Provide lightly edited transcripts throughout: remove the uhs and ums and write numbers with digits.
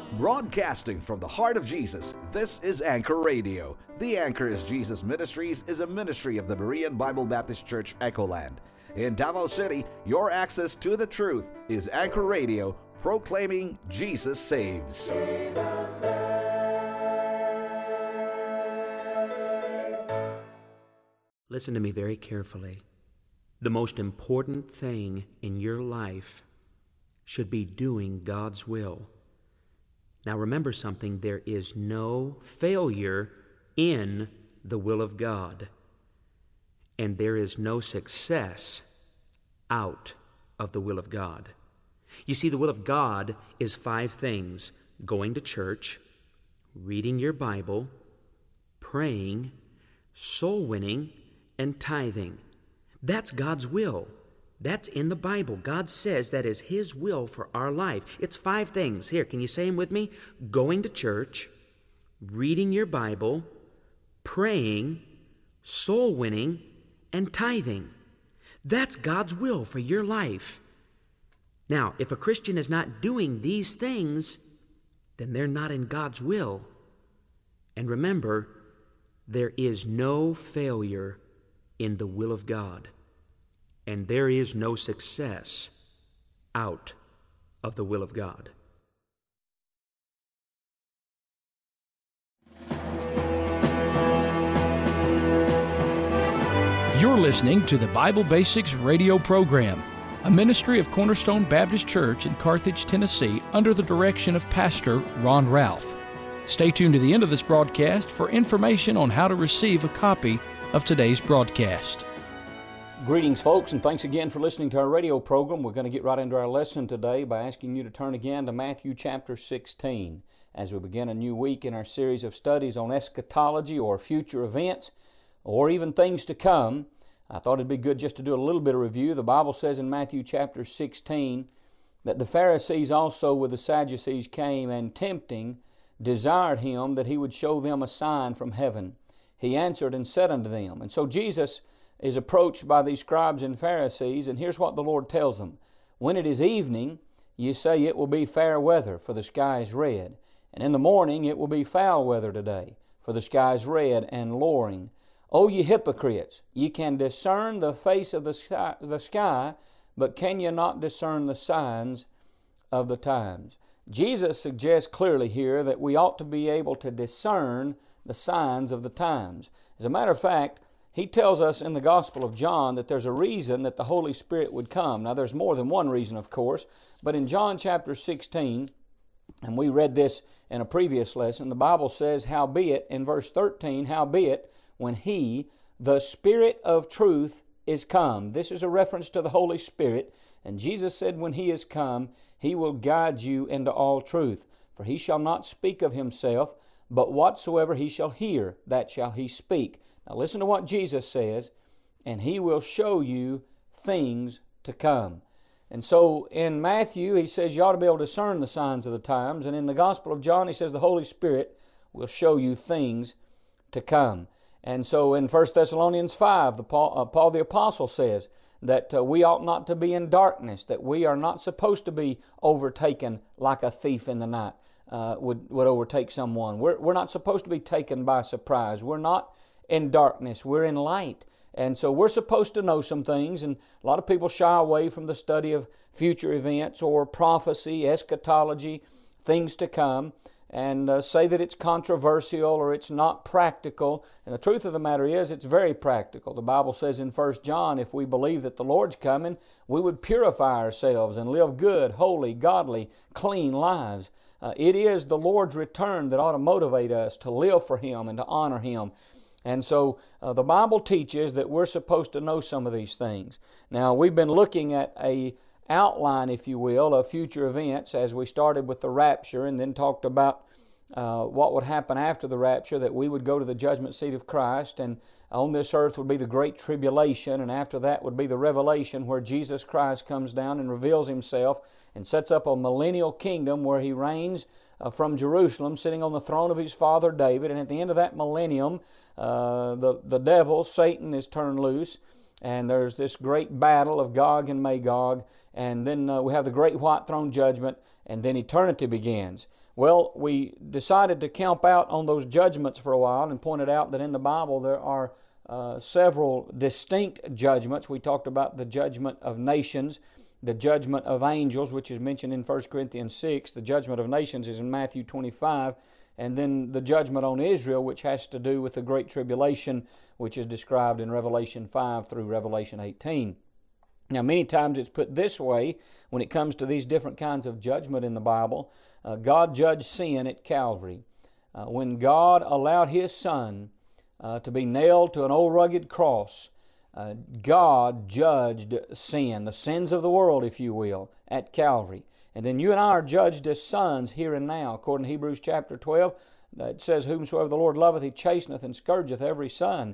Broadcasting from the heart of Jesus, this is Anchor Radio. The Anchor is Jesus Ministries is a ministry of the Berean Bible Baptist Church, Echoland. In Davao City, your access to the truth is Anchor Radio, proclaiming Jesus saves. Jesus saves. Listen to me very carefully. The most important thing in your life should be doing God's will. Now remember something, there is no failure in the will of God, and there is no success out of the will of God. You see, the will of God is 5 things: going to church, reading your Bible, praying, soul winning, and tithing. That's God's will. That's in the Bible. God says that is His will for our life. It's 5 things. Here, can you say them with me? Going to church, reading your Bible, praying, soul winning, and tithing. That's God's will for your life. Now, if a Christian is not doing these things, then they're not in God's will. And remember, there is no failure in the will of God. And there is no success out of the will of God. You're listening to the Bible Basics radio program, a ministry of Cornerstone Baptist Church in Carthage, Tennessee, under the direction of Pastor Ron Ralph. Stay tuned to the end of this broadcast for information on how to receive a copy of today's broadcast. Greetings, folks, and thanks again for listening to our radio program. We're going to get right into our lesson today by asking you to turn again to Matthew chapter 16 as we begin a new week in our series of studies on eschatology or future events or even things to come. I thought it'd be good just to do a little bit of review. The Bible says in Matthew chapter 16 that the Pharisees also with the Sadducees came and tempting desired Him that He would show them a sign from heaven. He answered and said unto them. And so Jesus is approached by these scribes and Pharisees, and here's what the Lord tells them. When it is evening, ye say it will be fair weather, for the sky is red. And in the morning it will be foul weather today, for the sky is red and lowering. O ye hypocrites, ye can discern the face of the sky, but can ye not discern the signs of the times? Jesus suggests clearly here that we ought to be able to discern the signs of the times. As a matter of fact, He tells us in the Gospel of John that there's a reason that the Holy Spirit would come. Now, there's more than one reason, of course, but in John chapter 16, and we read this in a previous lesson, the Bible says, howbeit, in verse 13, howbeit, when He, the Spirit of truth, is come. This is a reference to the Holy Spirit, and Jesus said when He is come, He will guide you into all truth. For He shall not speak of Himself, but whatsoever He shall hear, that shall He speak. Now listen to what Jesus says, and He will show you things to come. And so in Matthew, He says you ought to be able to discern the signs of the times. And in the Gospel of John, He says the Holy Spirit will show you things to come. And so in 1 Thessalonians 5, Paul the Apostle says that we ought not to be in darkness, that we are not supposed to be overtaken like a thief in the night would overtake someone. We're not supposed to be taken by surprise. We're not in darkness, we're in light. And so we're supposed to know some things, and a lot of people shy away from the study of future events or prophecy, eschatology, things to come, and say that it's controversial or it's not practical. And the truth of the matter is it's very practical. The Bible says in 1 John, if we believe that the Lord's coming, we would purify ourselves and live good, holy, godly, clean lives. It is the Lord's return that ought to motivate us to live for Him and to honor Him. And so the Bible teaches that we're supposed to know some of these things. Now, we've been looking at a outline, if you will, of future events as we started with the rapture and then talked about what would happen after the rapture, that we would go to the judgment seat of Christ, and on this earth would be the great tribulation, and after that would be the revelation where Jesus Christ comes down and reveals Himself and sets up a millennial kingdom where He reigns from Jerusalem, sitting on the throne of His father David. And at the end of that millennium, the devil, Satan, is turned loose, and there's this great battle of Gog and Magog, and then we have the great white throne judgment, and then eternity begins. Well, we decided to camp out on those judgments for a while and pointed out that in the Bible there are several distinct judgments. We talked about the judgment of nations, the judgment of angels, which is mentioned in 1 Corinthians 6. The judgment of nations is in Matthew 25. And then the judgment on Israel, which has to do with the Great Tribulation, which is described in Revelation 5 through Revelation 18. Now, many times it's put this way when it comes to these different kinds of judgment in the Bible. God judged sin at Calvary. When God allowed His Son to be nailed to an old rugged cross, God judged sin, the sins of the world, if you will, at Calvary. And then you and I are judged as sons here and now. According to Hebrews chapter 12, it says, "Whomsoever the Lord loveth, He chasteneth and scourgeth every son."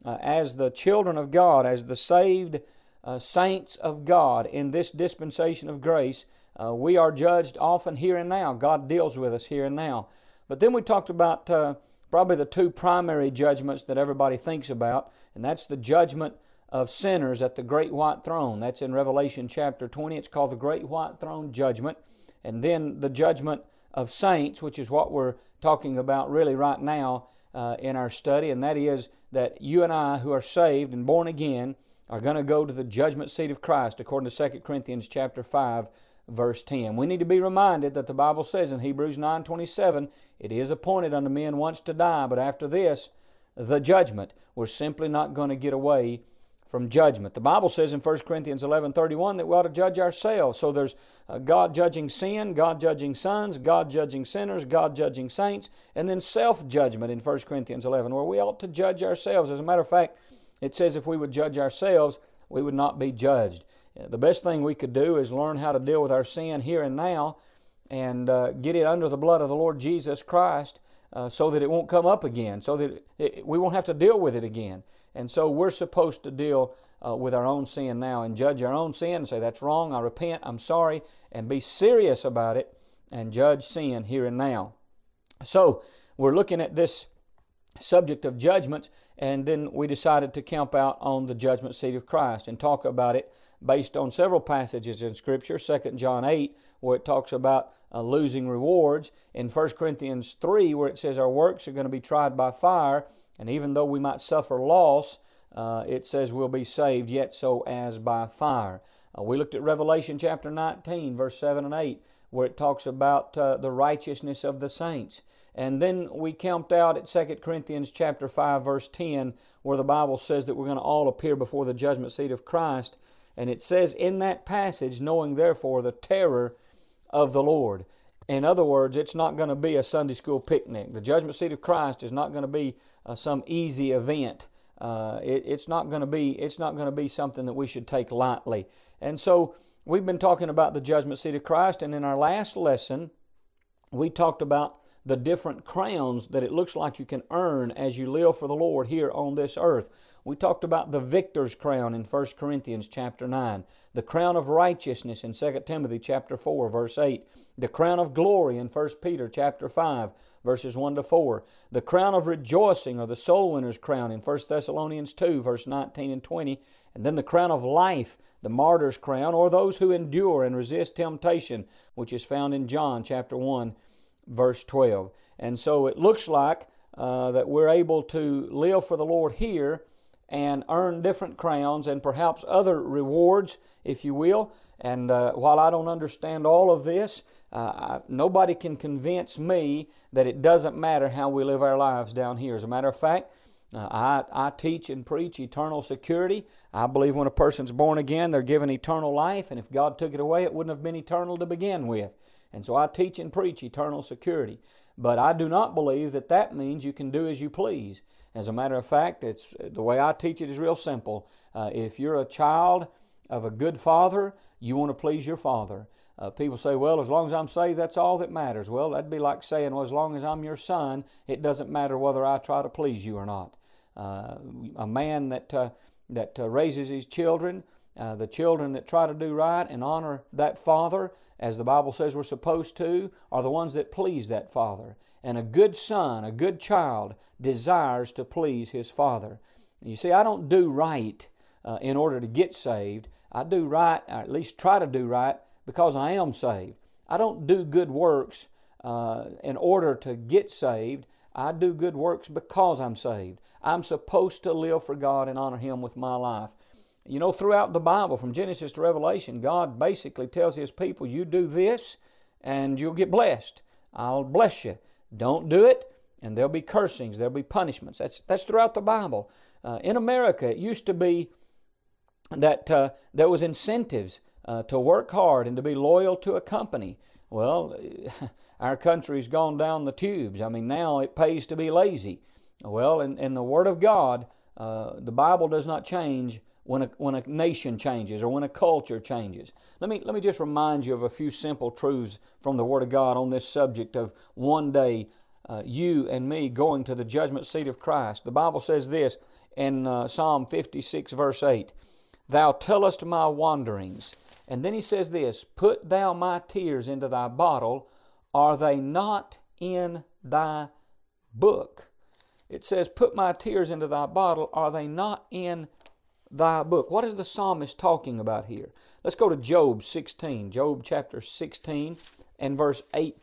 As the children of God, as the saved saints of God in this dispensation of grace, we are judged often here and now. God deals with us here and now. But then we talked about probably the two primary judgments that everybody thinks about, and that's the judgment of sinners at the Great White Throne. That's in Revelation chapter 20. It's called the Great White Throne Judgment. And then the judgment of saints, which is what we're talking about really right now in our study, and that is that you and I who are saved and born again are going to go to the judgment seat of Christ, according to 2 Corinthians chapter 5, verse 10. We need to be reminded that the Bible says in Hebrews 9:27, "It is appointed unto men once to die, but after this, the judgment." We're simply not going to get away from judgment. The Bible says in 1 Corinthians 11:31 that we ought to judge ourselves. So there's God judging sin, God judging sons, God judging sinners, God judging saints, and then self-judgment in 1 Corinthians 11, where we ought to judge ourselves. As a matter of fact, it says if we would judge ourselves, we would not be judged. The best thing we could do is learn how to deal with our sin here and now and get it under the blood of the Lord Jesus Christ so that it won't come up again, so that we won't have to deal with it again. And so we're supposed to deal with our own sin now and judge our own sin and say, that's wrong, I repent, I'm sorry, and be serious about it and judge sin here and now. So we're looking at this subject of judgments, and then we decided to camp out on the judgment seat of Christ and talk about it based on several passages in Scripture. 2 John 8, where it talks about losing rewards. In 1 Corinthians 3, where it says our works are going to be tried by fire, and even though we might suffer loss, it says we'll be saved, yet so as by fire. We looked at Revelation chapter 19, verse 7 and 8, where it talks about the righteousness of the saints. And then we camped out at 2 Corinthians chapter 5, verse 10, where the Bible says that we're going to all appear before the judgment seat of Christ. And it says in that passage, knowing therefore the terror of the Lord. In other words, it's not going to be a Sunday school picnic. The judgment seat of Christ is not going to be some easy event. It's not going to be something that we should take lightly. And so we've been talking about the judgment seat of Christ, and in our last lesson, we talked about the different crowns that it looks like you can earn as you live for the Lord here on this earth. We talked about the victor's crown in 1 Corinthians chapter 9, the crown of righteousness in 2 Timothy chapter 4, verse 8, the crown of glory in 1 Peter chapter 5, verses 1 to 4, the crown of rejoicing or the soul winner's crown in 1 Thessalonians 2, verse 19 and 20, and then the crown of life, the martyr's crown, or those who endure and resist temptation, which is found in John chapter 1, verse 12. And so it looks like that we're able to live for the Lord here and earn different crowns and perhaps other rewards, if you will. And while I don't understand all of this, nobody can convince me that it doesn't matter how we live our lives down here. As a matter of fact, I teach and preach eternal security. I believe when a person's born again, they're given eternal life, and if God took it away, it wouldn't have been eternal to begin with. And so I teach and preach eternal security. But I do not believe that that means you can do as you please. As a matter of fact, it's the way I teach it is real simple. If you're a child of a good father, you want to please your father. People say, well, as long as I'm saved, that's all that matters. Well, that'd be like saying, well, as long as I'm your son, it doesn't matter whether I try to please you or not. A man that raises his children, the children that try to do right and honor that father, as the Bible says we're supposed to, are the ones that please that father. And a good son, a good child, desires to please his father. You see, I don't do right in order to get saved. I do right, or at least try to do right, because I am saved. I don't do good works in order to get saved. I do good works because I'm saved. I'm supposed to live for God and honor Him with my life. You know, throughout the Bible, from Genesis to Revelation, God basically tells His people, you do this and you'll get blessed. I'll bless you. Don't do it, and there'll be cursings, there'll be punishments. That's throughout the Bible. In America, it used to be that there was incentives to work hard and to be loyal to a company. Well, our country's gone down the tubes. I mean, now it pays to be lazy. Well, in the Word of God, the Bible does not change when a nation changes or when a culture changes. Let me just remind you of a few simple truths from the Word of God on this subject of one day you and me going to the judgment seat of Christ. The Bible says this in Psalm 56 verse 8, Thou tellest my wanderings. And then he says this, Put thou my tears into thy bottle, are they not in thy book? It says, Put my tears into thy bottle, are they not in thy book? What is the psalmist talking about here? Let's go to Job 16, Job chapter 16 and verse 18.